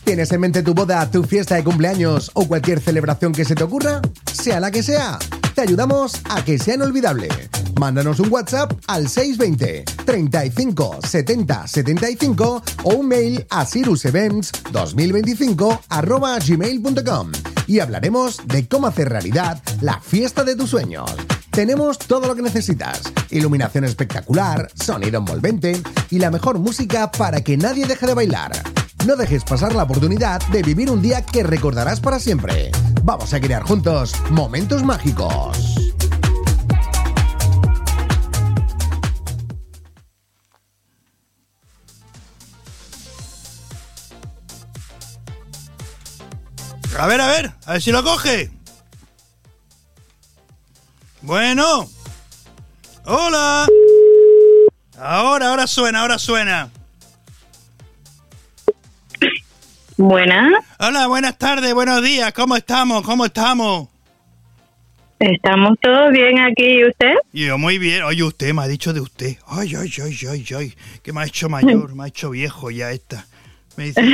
¿Tienes en mente tu boda, tu fiesta de cumpleaños o cualquier celebración que se te ocurra? Sea la que sea, te ayudamos a que sea inolvidable. Mándanos un WhatsApp al 620 35 70 75 o un mail a cirusevents2025@gmail.com y hablaremos de cómo hacer realidad la fiesta de tus sueños. Tenemos todo lo que necesitas: iluminación espectacular, sonido envolvente y la mejor música para que nadie deje de bailar. No dejes pasar la oportunidad de vivir un día que recordarás para siempre. Vamos a crear juntos momentos mágicos. A ver si lo coge. Bueno. Hola. Ahora suena. Buenas. Hola, buenas tardes, buenos días. ¿Cómo estamos? Estamos todos bien aquí, ¿y usted? Yo muy bien. Oye, usted me ha dicho de usted. Ay. Que me ha hecho mayor, me ha hecho viejo ya esta. Me dice.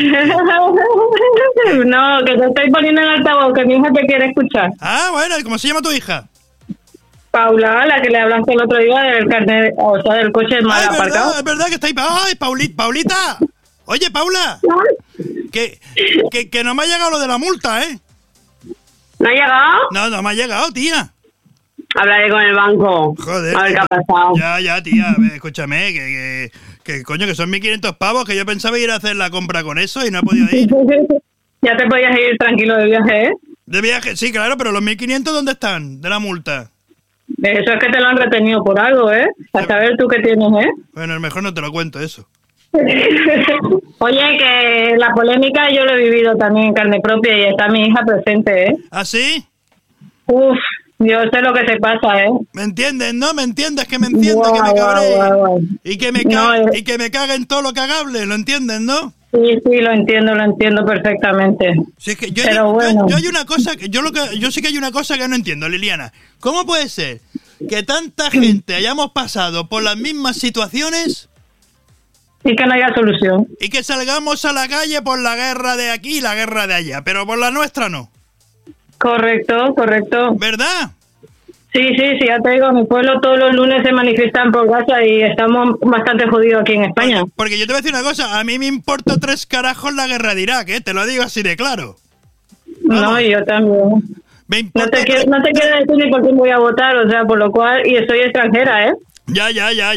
No, que te estoy poniendo en altavoz, que mi hija te quiere escuchar. Ah, bueno, ¿cómo se llama tu hija? Paula, la que le hablaste el otro día del carnet, o sea, del coche mal aparcado. Es verdad que está ahí. Ay, Paulita. Oye, Paula. Que no me ha llegado lo de la multa, ¿eh? ¿No ha llegado? No me ha llegado, tía. Hablaré con el banco. Joder. A ver qué ha pasado. Ya, tía. Escúchame, que coño, que son 1.500 pavos, que yo pensaba ir a hacer la compra con eso y no he podido ir. Ya te podías ir tranquilo de viaje, ¿eh? De viaje, sí, claro, pero los 1.500, ¿dónde están? De la multa. Eso es que te lo han retenido por algo, ¿eh? A saber tú qué tienes, ¿eh? Bueno, mejor no te lo cuento eso. Oye, que la polémica yo lo he vivido también en carne propia y está mi hija presente, ¿eh? ¿Ah, sí? Uf, yo sé lo que se pasa, ¿eh? ¿Me entiendes, no? ¿Me entiendes? Que me entiendes, que me cabré. Y que me cague en todo lo cagable, ¿lo entiendes, no? Sí, lo entiendo perfectamente. Sí, es que yo hay una cosa que yo sí que hay una cosa que no entiendo, Liliana. ¿Cómo puede ser que tanta gente hayamos pasado por las mismas situaciones y que no haya solución? Y que salgamos a la calle por la guerra de aquí y la guerra de allá, pero por la nuestra no. Correcto. ¿Verdad? Sí, ya te digo, en mi pueblo todos los lunes se manifiestan por Gaza y estamos bastante jodidos aquí en España. Porque yo te voy a decir una cosa, a mí me importa 3 carajos la guerra de Irak, ¿eh? Te lo digo así de claro. Vamos. No, yo también. No te quiero decir ni por quién voy a votar, o sea, por lo cual, y soy extranjera, ¿eh? Ya.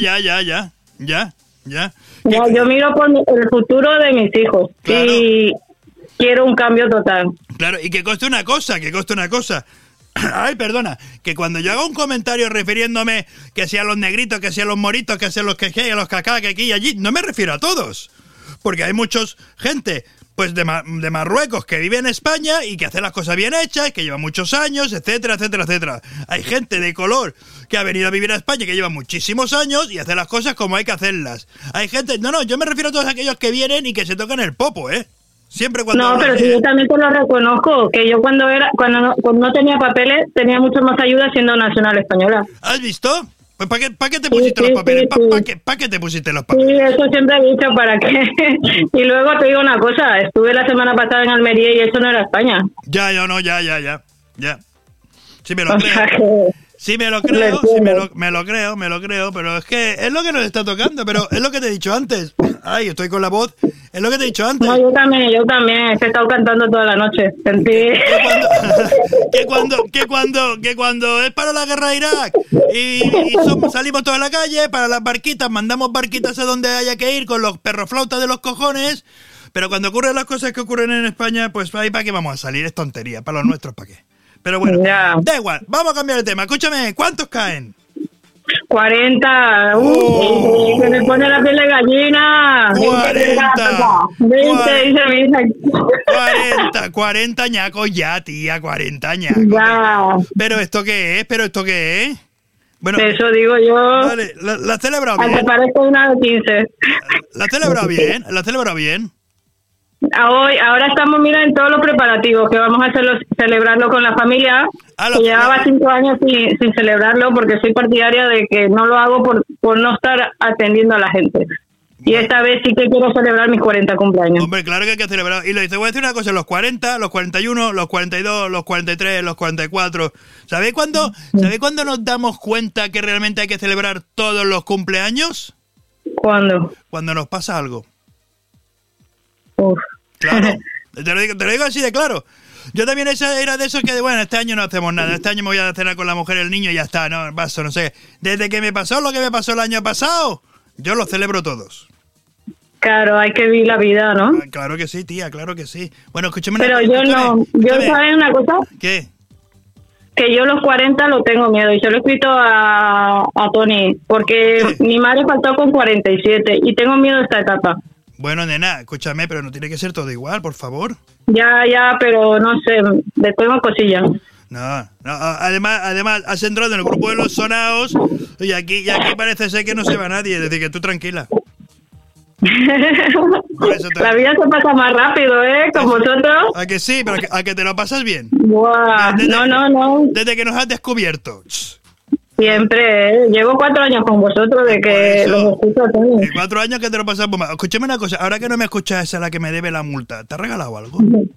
Yo miro por el futuro de mis hijos, claro. Y quiero un cambio total. Claro, y que conste una cosa. Ay, perdona, que cuando yo haga un comentario refiriéndome que sea los negritos, que sean los moritos, que sean los que a los cacá, que aquí y allí, no me refiero a todos, porque hay muchos gente pues de Marruecos que vive en España y que hace las cosas bien hechas, que lleva muchos años, etcétera. Hay gente de color que ha venido a vivir a España que lleva muchísimos años y hace las cosas como hay que hacerlas. Hay gente, yo me refiero a todos aquellos que vienen y que se tocan el popo, ¿eh? Siempre cuando... No, pero si yo también te lo reconozco, que yo cuando no tenía papeles tenía mucho más ayuda siendo nacional española. ¿Has visto? Pues ¿para qué te pusiste los papeles? ¿Para qué te pusiste los papeles? Sí, eso siempre he dicho, ¿para qué? Y luego te digo una cosa, estuve la semana pasada en Almería y eso no era España. Ya. Sí me lo creo. Sí, me lo creo, pero es que es lo que nos está tocando, pero es lo que te he dicho antes. Ay, estoy con la voz. Es lo que te he dicho antes. No, yo también. Es que he estado cantando toda la noche. Sentí... Que cuando es para la guerra de Irak y salimos toda la calle, para las barquitas, mandamos barquitas a donde haya que ir con los perroflautas de los cojones, pero cuando ocurren las cosas que ocurren en España, pues ahí para qué vamos a salir, es tontería, para los nuestros para qué. Pero bueno, da igual, vamos a cambiar de tema. Escúchame, ¿cuántos caen? 40. Que me pone la piel de gallina. 40 ñacos ya, tía, 40 ñacos. Ya. ¿Pero esto qué es? Bueno, eso digo yo. Vale, ¿la has celebrado bien? Te parece una de 15. ¿La has celebrado bien? Ahora estamos, mira, en todos los preparativos que vamos a celebrarlo con la familia. Que llevaba 5 años sin celebrarlo porque soy partidaria de que no lo hago por no estar atendiendo a la gente. Y esta vez sí que quiero celebrar mis 40 cumpleaños. Hombre, claro que hay que celebrar. Y te voy a decir una cosa, los 40, los 41, los 42, los 43, los 44. ¿Sabéis cuándo nos damos cuenta que realmente hay que celebrar todos los cumpleaños? ¿Cuándo? Cuando nos pasa algo. Uf. Claro, te lo digo así de claro. Yo también era de esos que, bueno, este año no hacemos nada. Este año me voy a cenar con la mujer y el niño y ya está, no paso, no sé. Desde que me pasó lo que me pasó el año pasado, yo los celebro todos. Claro, hay que vivir la vida, ¿no? Claro que sí, tía, claro que sí. Bueno, escúchame. Pero yo no, ¿sabes una cosa? ¿Qué? Que yo los 40 lo tengo miedo y se lo he escrito a Tony, porque mi madre faltó con 47 y tengo miedo de esta etapa. Bueno, nena, escúchame, pero no tiene que ser todo igual, por favor. Ya, pero no sé, le tengo cosillas. No, además has entrado en el grupo de los sonaos y aquí parece ser que no se va nadie, es decir, que tú tranquila. La vida se pasa más rápido, ¿eh? Con vosotros. ¿A que sí? Pero ¿a que te lo pasas bien? Buah, no. Desde que nos has descubierto. Siempre, ¿eh? Llevo 4 años con vosotros de que los escucho a todos. 4 años que te lo pasas bomba. Escúchame una cosa, ahora que no me escuchas esa la que me debe la multa, ¿te ha regalado algo?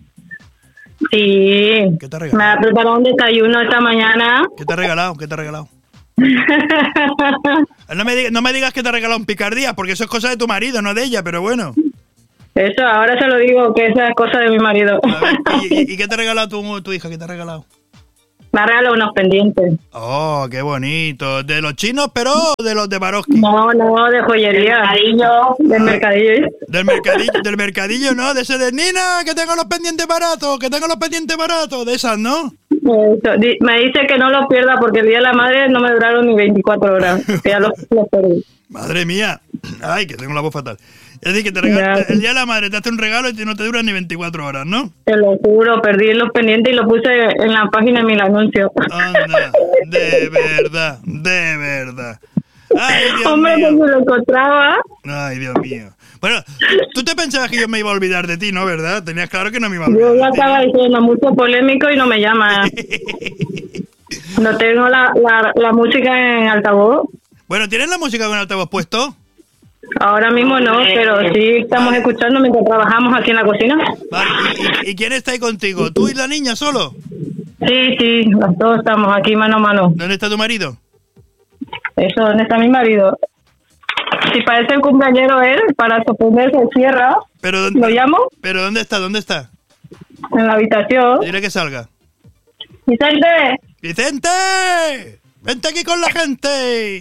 Sí. ¿Qué te ha regalado? Me ha preparado un desayuno esta mañana. ¿Qué te ha regalado? No me digas que te ha regalado un picardía, porque eso es cosa de tu marido, no de ella, pero bueno. Eso, ahora se lo digo, que esa es cosa de mi marido. A ver, ¿y qué te ha regalado tu hija? ¿Qué te ha regalado? Me ha regalado unos pendientes. Oh, qué bonito. ¿De los chinos, pero de los de Barovsky? No, de joyería. Del mercadillo. Del mercadillo, ¿no? De ese de Nina, que tengo los pendientes baratos, de esas, ¿no? Eso. Me dice que no los pierda porque el día de la madre no me duraron ni 24 horas. Que ya los perdí. Madre mía. Ay, que tengo la voz fatal. Es decir, que el día de la madre te hace un regalo y no te dura ni 24 horas, ¿no? Te lo juro, perdí los pendientes y lo puse en la página de mi anuncio. Anda, de verdad. Ay, Dios Hombre, mío. que se lo encontraba. Ay, Dios mío. Bueno, tú te pensabas que yo me iba a olvidar de ti, ¿no? ¿Verdad? Tenías claro que no me iba a olvidar. Yo ya estaba diciendo mucho polémico y no me llama. No tengo la música en altavoz. Bueno, ¿tienes la música con altavoz puesto? Ahora mismo no, pero sí estamos escuchando mientras trabajamos aquí en la cocina. Vale. ¿Y quién está ahí contigo? ¿Tú y la niña solo? Sí, los dos estamos aquí mano a mano. ¿Dónde está tu marido? Eso, ¿dónde está mi marido? Si parece el cumpleañero él, para sorprenderse cierra. ¿Lo llamo? ¿Pero dónde está? En la habitación. Dile que salga. ¡Vicente! ¡Vente aquí con la gente!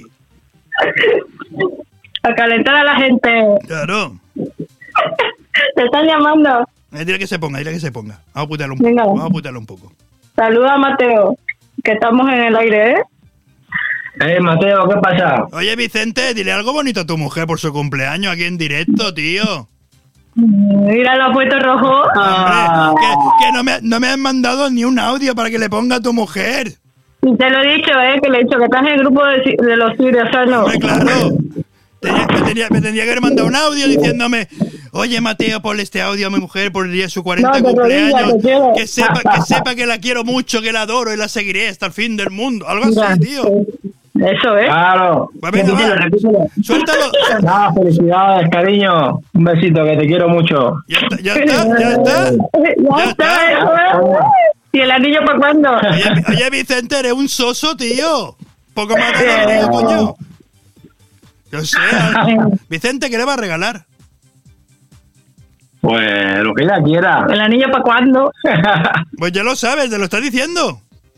A calentar a la gente. Claro. Te están llamando. Dile que se ponga. Vamos a putearlo un poco. Saluda a Mateo, que estamos en el aire, ¿eh? Mateo, ¿qué pasa? Oye, Vicente, dile algo bonito a tu mujer por su cumpleaños aquí en directo, tío. Mira, lo ha puesto rojo. Hombre, que no me han mandado ni un audio para que le ponga a tu mujer. Y te lo he dicho, que le he dicho que estás en el grupo de los siriasanos. Hombre, claro. Me tendría que haber mandado un audio diciéndome: oye, Mateo, ponle este audio a mi mujer por el día de su 40 cumpleaños. Que sepa que la quiero mucho, que la adoro y la seguiré hasta el fin del mundo. Algo así, tío. Eso es. Claro. Pues venga, repítelo. Suéltalo. Felicidades, cariño. Un besito, que te quiero mucho. Ya está. ¿Y el anillo para cuándo? Oye, Vicente, eres un soso, tío. Poco más de la vida, coño. Yo sé. Vicente, ¿qué le va a regalar? Pues lo que ella quiera. ¿El anillo para cuándo? Pues ya lo sabes, te lo está diciendo.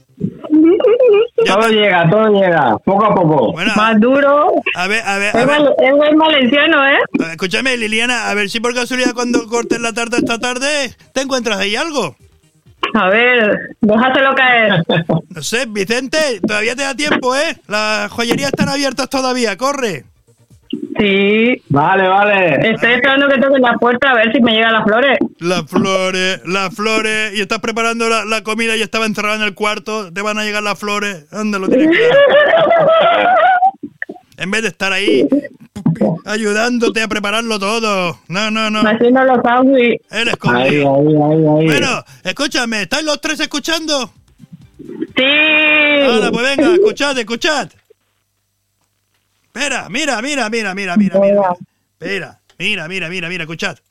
Todo llega, poco a poco. Bueno, más duro. A ver. Es valenciano, ¿eh? Escúchame, Liliana, a ver si por casualidad cuando cortes la tarta esta tarde te encuentras ahí algo. A ver, déjaselo caer. No sé, Vicente, todavía te da tiempo, ¿eh? Las joyerías están abiertas todavía, corre. Sí. Vale. Estoy esperando que toquen la puerta a ver si me llegan las flores. Las flores. Y estás preparando la comida y estaba encerrada en el cuarto. Te van a llegar las flores. ¿Dónde lo tienes claro? En vez de estar ahí ayudándote a prepararlo todo. No. Haciendo los sándwiches. Eres escondido. Ahí. Bueno, escúchame. ¿Estáis los tres escuchando? Sí. Ahora, pues venga, escuchad. Espera, mira. Espera, mira, escuchad.